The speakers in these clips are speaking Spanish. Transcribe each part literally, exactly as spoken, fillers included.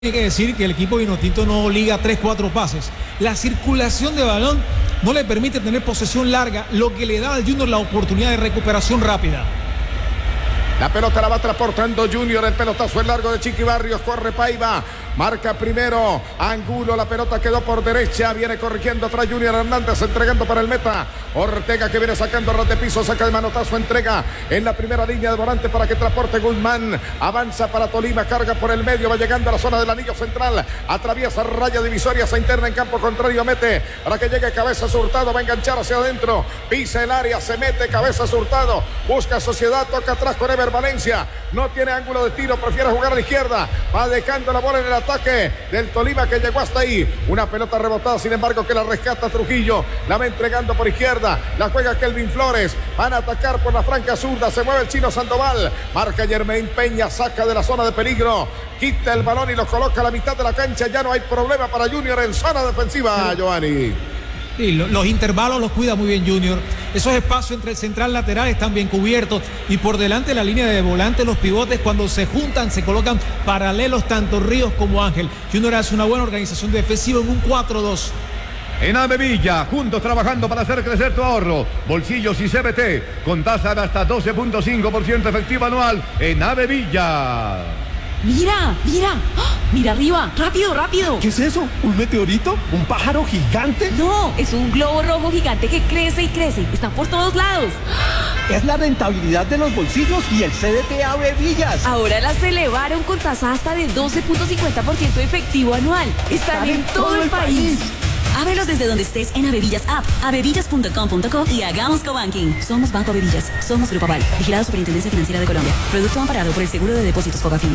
Hay que decir que el equipo vinotinto no liga tres, cuatro pases. La circulación de balón no le permite tener posesión larga, lo que le da al Junior la oportunidad de recuperación rápida. La pelota la va transportando Junior, el pelotazo es largo de Chiqui Barrios, corre Paiva, marca primero Angulo, la pelota quedó por derecha, viene corrigiendo atrás Junior Hernández, entregando para el meta, Ortega que viene sacando ras de piso, saca el manotazo, entrega en la primera línea de volante para que transporte Guzmán, avanza para Tolima, carga por el medio, va llegando a la zona del anillo central, atraviesa raya divisoria, se interna en campo contrario, mete para que llegue Cabezas Hurtado, va a enganchar hacia adentro, pisa el área, se mete Cabezas Hurtado, busca Sociedad, toca atrás con Ever Valencia, no tiene ángulo de tiro, prefiere jugar a la izquierda, va dejando la bola en el ataque del Tolima que llegó hasta ahí, una pelota rebotada sin embargo que la rescata Trujillo, la va entregando por izquierda, la juega Kelvin Flores, van a atacar por la franca zurda, se mueve el chino Sandoval, marca Germain Peña, saca de la zona de peligro, quita el balón y lo coloca a la mitad de la cancha, ya no hay problema para Junior en zona defensiva, Giovanni. Sí, los intervalos los cuida muy bien Junior. Esos espacios entre el central lateral están bien cubiertos y por delante la línea de volante, los pivotes cuando se juntan se colocan paralelos tanto Ríos como Ángel. Junior hace una buena organización defensiva en un cuatro dos. En Avevilla, juntos trabajando para hacer crecer tu ahorro. Bolsillos y C B T con tasa de hasta doce punto cinco por ciento efectiva anual en Avevilla. Mira, mira, ¡oh! Mira arriba, rápido, rápido. ¿Qué es eso? ¿Un meteorito? ¿Un pájaro gigante? No, es un globo rojo gigante que crece y crece. Están por todos lados. Es la rentabilidad de los bolsillos y el C D T Avevillas. Ahora las elevaron con tasa hasta de doce punto cincuenta por ciento efectivo anual. Están, Están en, en todo, todo el país. país. Ábrelos desde donde estés en Avevillas App, avevillas punto com punto co y hagamos cobanking. Somos Banco Avevillas, somos Grupo Aval, vigilado Superintendencia Financiera de Colombia. Producto amparado por el Seguro de Depósitos Fogafín.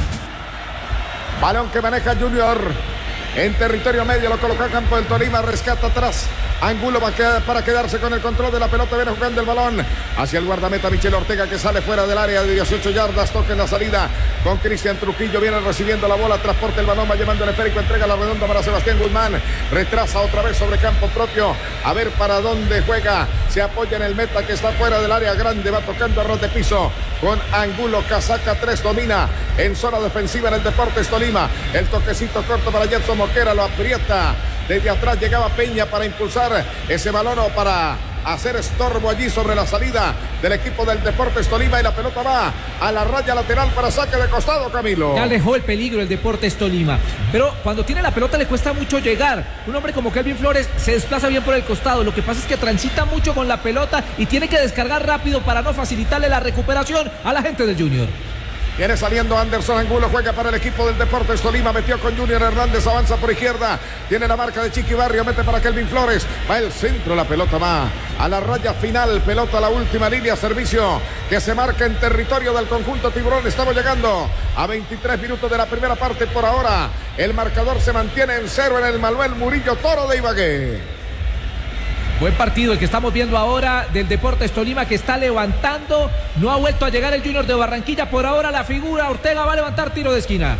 Balón que maneja Junior en territorio medio, lo coloca a campo del Tolima, rescata atrás. Angulo va a quedar para quedarse con el control de la pelota, viene jugando el balón hacia el guardameta Michel Ortega que sale fuera del área de dieciocho yardas, toca en la salida con Cristian Trujillo, viene recibiendo la bola, transporta el balón, va llevando el esférico, entrega la redonda para Sebastián Guzmán, retrasa otra vez sobre campo propio, a ver para dónde juega, se apoya en el meta que está fuera del área grande, va tocando a ras de piso con Angulo, casaca tres, domina en zona defensiva en el Deportes Tolima, el toquecito corto para Jetson Mosquera, lo aprieta. Desde atrás llegaba Peña para impulsar ese balón o para hacer estorbo allí sobre la salida del equipo del Deportes Tolima y la pelota va a la raya lateral para saque de costado, Camilo. Ya dejó el peligro el Deportes Tolima, pero cuando tiene la pelota le cuesta mucho llegar. Un hombre como Kelvin Flores se desplaza bien por el costado, lo que pasa es que transita mucho con la pelota y tiene que descargar rápido para no facilitarle la recuperación a la gente del Junior. Viene saliendo Anderson Angulo, juega para el equipo del Deportes Tolima, metió con Junior Hernández, avanza por izquierda, tiene la marca de Chiqui Barrio, mete para Kelvin Flores, va el centro, la pelota va a la raya final, pelota a la última línea, servicio que se marca en territorio del conjunto Tiburón. Estamos llegando a veintitrés minutos de la primera parte por ahora, el marcador se mantiene en cero en el Manuel Murillo Toro de Ibagué. Buen partido el que estamos viendo ahora del Deportes Tolima que está levantando. No ha vuelto a llegar el Junior de Barranquilla. Por ahora la figura Ortega va a levantar tiro de esquina.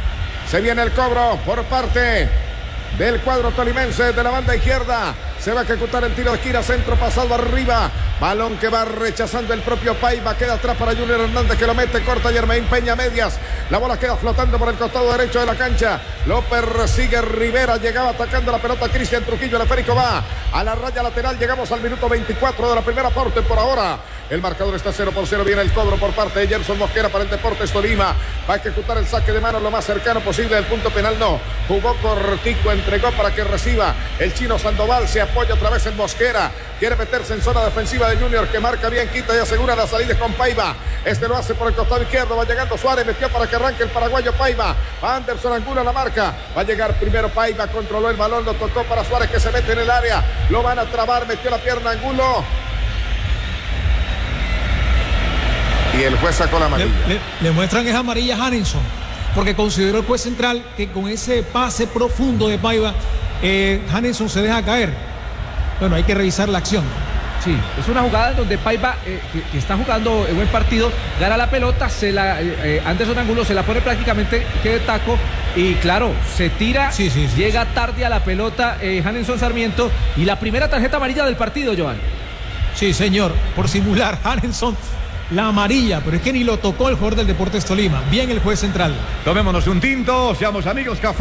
Se viene el cobro por parte del cuadro tolimense de la banda izquierda. Se va a ejecutar el tiro de esquina, centro pasado arriba. Balón que va rechazando el propio Paiva. Queda atrás para Junior Hernández que lo mete, corta Germain Peña medias. La bola queda flotando por el costado derecho de la cancha. Lo persigue Rivera. Llegaba atacando la pelota Cristian Trujillo. El esférico va a la raya lateral. Llegamos al minuto veinticuatro de la primera parte por ahora. El marcador está cero por cero. Viene el cobro por parte de Gerson Mosquera para el Deportes Tolima. Va a ejecutar el saque de mano lo más cercano posible del punto penal. No. Jugó cortico, entregó para que reciba el chino Sandoval. Se apoya otra vez en Mosquera. Quiere meterse en zona defensiva de Junior que marca bien, quita y asegura la salida con Paiva. Este lo hace por el costado izquierdo. Va llegando Suárez, metió para que arranque el paraguayo Paiva. Va Anderson Angulo a la marca. Va a llegar primero Paiva, controló el balón, lo tocó para Suárez que se mete en el área. Lo van a trabar, metió la pierna Angulo. Y el juez sacó la amarilla. Le, le, le muestran esa amarilla a Hanenson, porque consideró el juez central que con ese pase profundo de Paiva, eh, Hanenson se deja caer. Bueno, hay que revisar la acción. Sí, es una jugada en donde Paiva, eh, que, que está jugando en buen partido, gana la pelota, se la, eh, Anderson Angulo se la pone prácticamente que de taco y claro, se tira, sí, sí, sí, llega sí. tarde a la pelota eh, Hanenson Sarmiento y la primera tarjeta amarilla del partido, Joan. Sí, señor, por simular, Hanenson la amarilla, pero es que ni lo tocó el jugador del Deportes Tolima. Bien el juez central. Tomémonos un tinto, seamos amigos, café.